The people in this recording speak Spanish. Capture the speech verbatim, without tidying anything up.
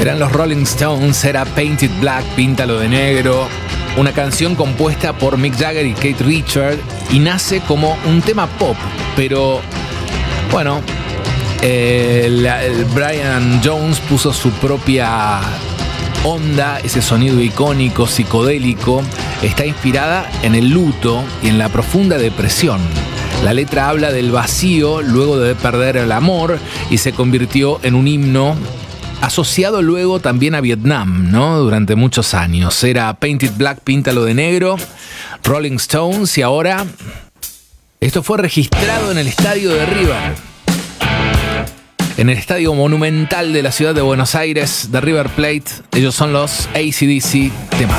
Eran los Rolling Stones, era Painted Black, Píntalo de Negro. Una canción compuesta por Mick Jagger y Keith Richards y nace como un tema pop, pero bueno, eh, el, el Brian Jones puso su propia onda, ese sonido icónico, psicodélico, está inspirada en el luto y en la profunda depresión. La letra habla del vacío luego de perder el amor y se convirtió en un himno asociado luego también a Vietnam, ¿no? Durante muchos años. Era Painted Black, Píntalo de Negro, Rolling Stones, y ahora esto fue registrado en el estadio de River. En el estadio monumental de la ciudad de Buenos Aires, de River Plate. Ellos son los A C/D C. Tema.